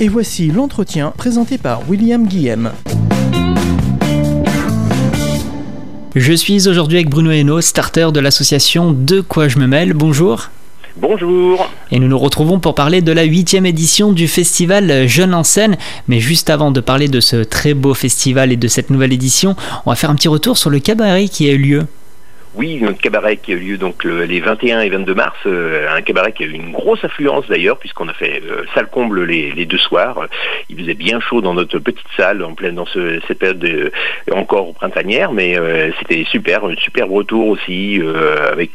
Et voici l'entretien présenté par William Guillem. Je suis aujourd'hui avec Bruno Hainaut, starter de l'association De quoi je me mêle. Bonjour. Bonjour. Et nous nous retrouvons pour parler de la 8e édition du festival Jeunes en scène. Mais juste avant de parler de ce très beau festival et de cette nouvelle édition, on va faire un petit retour sur le cabaret qui a eu lieu. Oui, notre cabaret qui a eu lieu donc les 21 et 22 mars, un cabaret qui a eu une grosse affluence d'ailleurs, puisqu'on a fait salle comble les deux soirs. Il faisait bien chaud dans notre petite salle, en pleine dans cette période encore printanière, mais c'était super, un superbe retour aussi, avec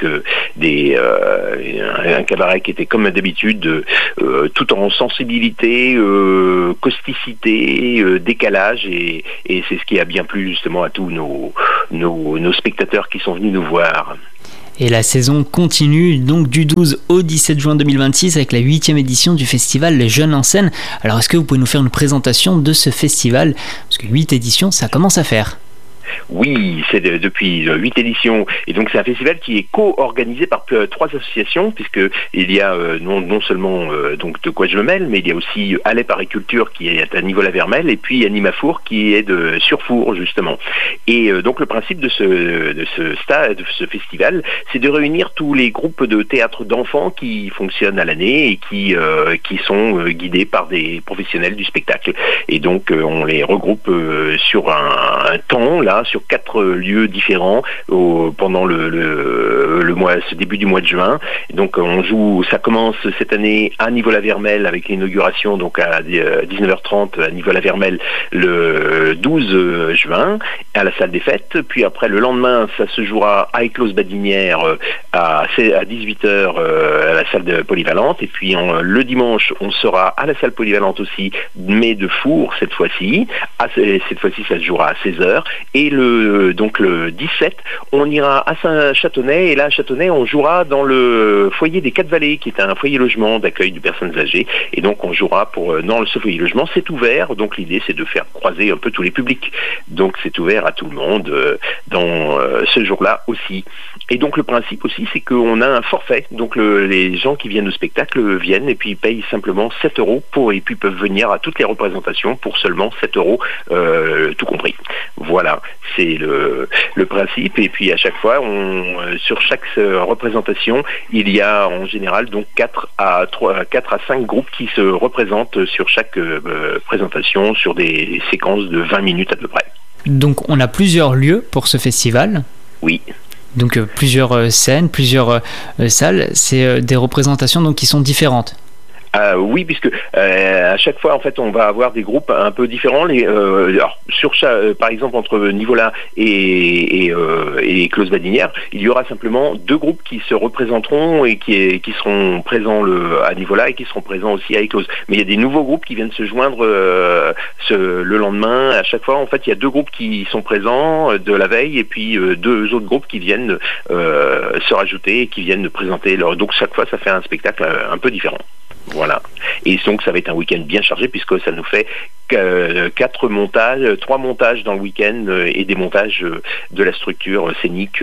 un cabaret qui était comme d'habitude, tout en sensibilité, causticité, décalage, et c'est ce qui a bien plu justement à tous nos spectateurs qui sont venus nous voir. Et la saison continue donc du 12 au 17 juin 2026 avec la 8e édition du festival Les Jeunes en scène. Alors est-ce que vous pouvez nous faire une présentation de ce festival ? Parce que 8 éditions, ça commence à faire. Oui, c'est depuis 8 éditions, et donc c'est un festival qui est co-organisé par 3 associations, puisque il y a non seulement donc De quoi je me mêle, mais il y a aussi Alep Pariculture qui est à Nivola-Vermel, et puis Animafour qui est de Surfour justement. Et donc le principe de ce festival, c'est de réunir tous les groupes de théâtre d'enfants qui fonctionnent à l'année et qui sont guidés par des professionnels du spectacle. Et donc on les regroupe sur un temps là, sur 4 lieux différents pendant le mois, ce début du mois de juin. Et donc on joue, ça commence cette année à Nivola-Vermel avec l'inauguration donc à 19h30 à Nivola-Vermel le 12 juin à la salle des fêtes. Puis après le lendemain, ça se jouera à Éclose-Badinière à 18h à la salle de polyvalente. Et puis le dimanche, on sera à la salle polyvalente aussi, mais de Four cette fois-ci. Cette fois-ci, ça se jouera à 16h. Et le 17, on ira à Saint-Châtenay, et là à Châtenay, on jouera dans le foyer des 4 Vallées, qui est un foyer logement d'accueil de personnes âgées. Et donc on jouera dans ce foyer logement, c'est ouvert, donc l'idée c'est de faire croiser un peu tous les publics. Donc c'est ouvert à tout le monde dans ce jour-là aussi. Et donc le principe aussi, c'est qu'on a un forfait. Donc les gens qui viennent au spectacle viennent et puis ils payent simplement 7 € et puis peuvent venir à toutes les représentations pour seulement 7 € tout compris. Voilà, c'est le principe. Et puis à chaque fois, sur chaque représentation, il y a en général donc 4 à 5 groupes qui se représentent sur chaque présentation sur des séquences de 20 minutes à peu près. Donc on a plusieurs lieux pour ce festival. Oui. Donc plusieurs scènes, plusieurs salles, c'est des représentations donc qui sont différentes. Oui, puisque à chaque fois, en fait, on va avoir des groupes un peu différents. Alors, par exemple, entre Nivola et Éclose-Badinière, il y aura simplement 2 groupes qui se représenteront et qui seront présents à Nivola et qui seront présents aussi à Éclose. Mais il y a des nouveaux groupes qui viennent se joindre le lendemain. À chaque fois, en fait, il y a 2 groupes qui sont présents de la veille et puis 2 autres groupes qui viennent se rajouter et qui viennent présenter. Donc, chaque fois, ça fait un spectacle un peu différent. Voilà. Et donc ça va être un week-end bien chargé puisque ça nous fait 3 montages dans le week-end et des montages de la structure scénique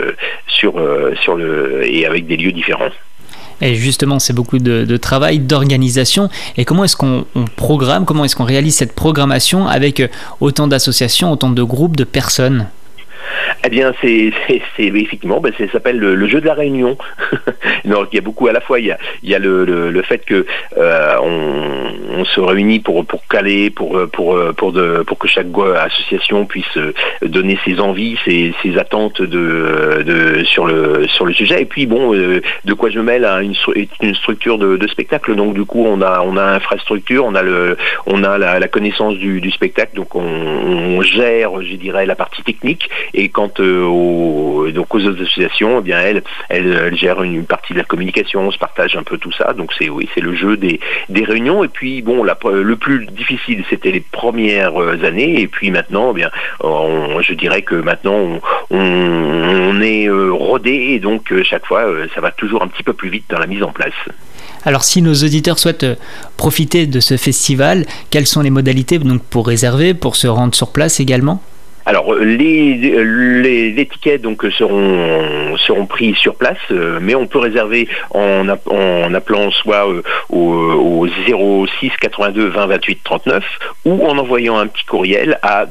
et avec des lieux différents. Et justement, c'est beaucoup de travail, d'organisation. Et comment est-ce qu'on programme, comment est-ce qu'on réalise cette programmation avec autant d'associations, autant de groupes, de personnes ? Eh bien, c'est effectivement, ça s'appelle le jeu de la réunion. Donc, il y a beaucoup à la fois. Il y a le fait que on se réunit pour caler, pour que chaque association puisse donner ses envies, ses attentes sur le sujet. Et puis bon, De quoi je me mêle est une structure de spectacle. Donc du coup, on a infrastructure, on a la connaissance du spectacle. Donc on gère, je dirais, la partie technique. Et quant aux autres associations, eh bien elles gèrent une partie de la communication, on se partage un peu tout ça. Donc c'est le jeu des réunions. Et puis bon, le plus difficile, c'était les premières années. Et puis maintenant, eh bien, je dirais que maintenant on est rodé, et donc chaque fois ça va toujours un petit peu plus vite dans la mise en place. Alors si nos auditeurs souhaitent profiter de ce festival, quelles sont les modalités donc, pour réserver, pour se rendre sur place également ? Alors les tickets donc seront pris sur place, mais on peut réserver en appelant soit au 06 82 20 28 39 ou en envoyant un petit courriel à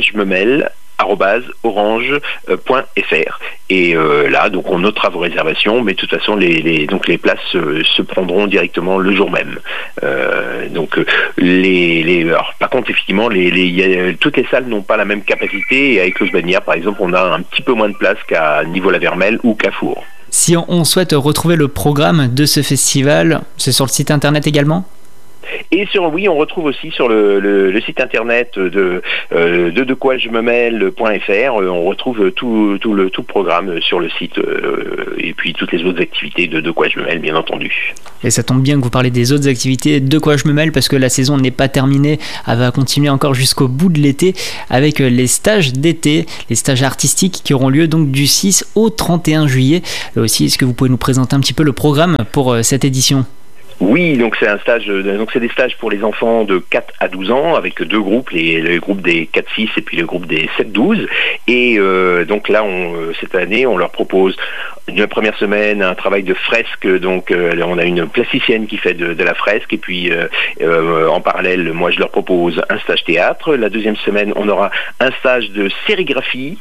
dequoijemeMêle@orange.fr et là donc on notera vos réservations, mais de toute façon les places se prendront directement le jour même. Alors, par contre effectivement toutes les salles n'ont pas la même capacité, et avec Close-Bagnères par exemple on a un petit peu moins de place qu'à Niveau-la-Vermelle ou Cafour. Si on souhaite retrouver le programme de ce festival, c'est sur le site internet également ? Et on retrouve aussi sur le site internet de dequoijemeMêle.fr, on retrouve tout le programme sur le site, et puis toutes les autres activités de quoi je me mêle, bien entendu. Et ça tombe bien que vous parlez des autres activités de quoi je me mêle, parce que la saison n'est pas terminée, elle va continuer encore jusqu'au bout de l'été avec les stages d'été, les stages artistiques qui auront lieu donc du 6 au 31 juillet. Et aussi, est-ce que vous pouvez nous présenter un petit peu le programme pour cette édition ? Oui, donc c'est des stages pour les enfants de 4 à 12 ans avec deux groupes, le groupe des 4-6 et puis le groupe des 7-12. Et donc là, cette année, on leur propose une première semaine un travail de fresque. Donc on a une plasticienne qui fait de la fresque, et puis en parallèle, moi je leur propose un stage théâtre. La deuxième semaine, on aura un stage de sérigraphie,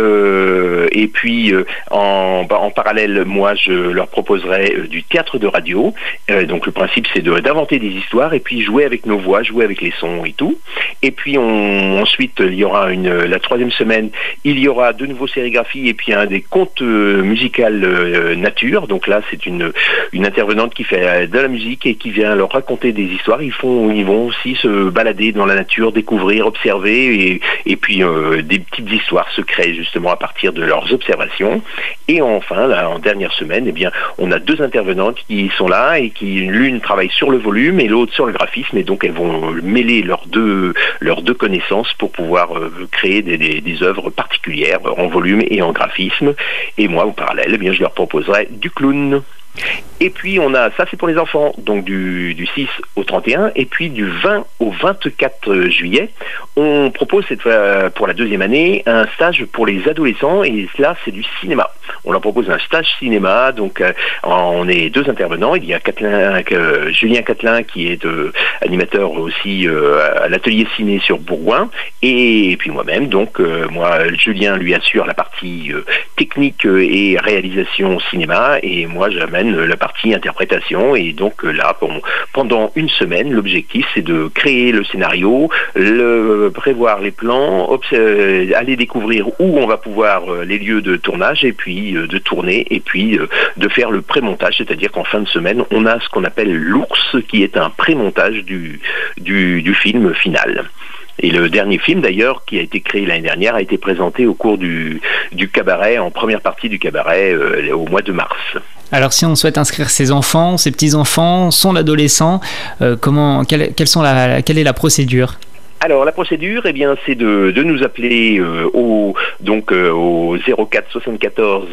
et puis en parallèle, moi je leur proposerai du théâtre de radio. Donc le principe c'est d'inventer des histoires et puis jouer avec nos voix, jouer avec les sons et tout. Et puis ensuite il y aura la troisième semaine, il y aura de nouveau sérigraphie et puis des contes musicales nature. Donc là c'est une intervenante qui fait de la musique et qui vient leur raconter des histoires. Ils vont aussi se balader dans la nature, découvrir, observer, et puis des petites histoires se créent justement à partir de leurs observations. Et enfin là, en dernière semaine, eh bien on a deux intervenantes qui sont là et qui l'une travaille sur le volume et l'autre sur le graphisme, et donc elles vont mêler leurs deux connaissances pour pouvoir créer des œuvres particulières en volume et en graphisme. Et moi, au parallèle, eh bien, je leur proposerai du clown. Et puis ça c'est pour les enfants, donc du 6 au 31, et puis du 20 au 24 juillet, on propose cette fois, pour la deuxième année, un stage pour les adolescents, et là c'est du cinéma. On leur propose un stage cinéma, donc on est deux intervenants. Il y a Julien Catelin qui est animateur aussi à l'atelier ciné sur Bourgoin, et puis moi-même, donc Julien lui assure la partie technique et réalisation cinéma, et moi j'amène la partie interprétation. Et donc là, pendant une semaine, l'objectif c'est de créer le scénario, prévoir les plans, aller découvrir où on va pouvoir les lieux de tournage, et puis de tourner, et puis de faire le pré-montage, c'est-à-dire qu'en fin de semaine, on a ce qu'on appelle l'ours, qui est un pré-montage du film final. Et le dernier film d'ailleurs, qui a été créé l'année dernière, a été présenté au cours du cabaret, en première partie du cabaret, au mois de mars. Alors si on souhaite inscrire ses enfants, ses petits-enfants, son adolescent, quelle est la procédure ? Alors la procédure, eh bien, c'est de nous appeler au 04 74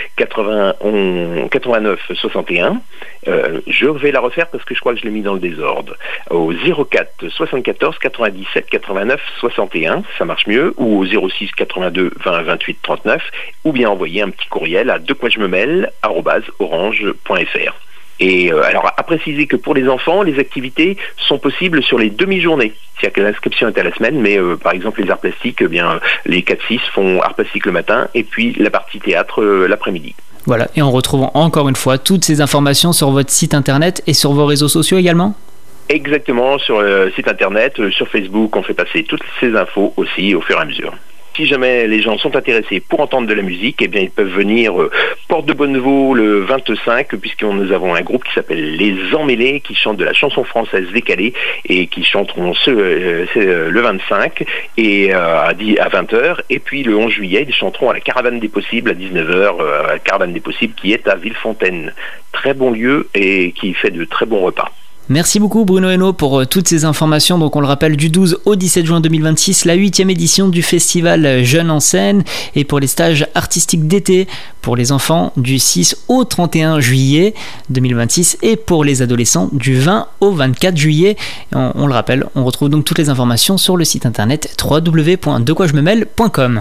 89 61. Je vais la refaire parce que je crois que je l'ai mis dans le désordre. Au 04 74 97 89 61, ça marche mieux, ou au 06 82 20 28 39, ou bien envoyer un petit courriel à dequoijemeMêle@orange.fr. Et alors à préciser que pour les enfants, les activités sont possibles sur les demi-journées. C'est-à-dire que l'inscription est à la semaine, mais par exemple les arts plastiques, eh bien les 4-6 font arts plastiques le matin, et puis la partie théâtre l'après-midi. Voilà, et on retrouve encore une fois toutes ces informations sur votre site internet et sur vos réseaux sociaux également ? Exactement, sur le site internet, sur Facebook, on fait passer toutes ces infos aussi au fur et à mesure. Si jamais les gens sont intéressés pour entendre de la musique, eh bien ils peuvent venir Porte de Bonnevaux le 25, puisque nous avons un groupe qui s'appelle Les Emmêlés, qui chante de la chanson française décalée, et qui chanteront le 25 et à 20h. Et puis le 11 juillet, ils chanteront à la Caravane des Possibles à 19h, la Caravane des Possibles qui est à Villefontaine. Très bon lieu et qui fait de très bons repas. Merci beaucoup Bruno Hainaut pour toutes ces informations. Donc on le rappelle, du 12 au 17 juin 2026, la 8e édition du festival Jeunes en scène, et pour les stages artistiques d'été pour les enfants du 6 au 31 juillet 2026 et pour les adolescents du 20 au 24 juillet. On le rappelle, on retrouve donc toutes les informations sur le site internet www.dequoijememêle.com.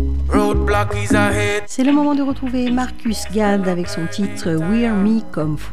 C'est le moment de retrouver Marcus Gad avec son titre We're Me Come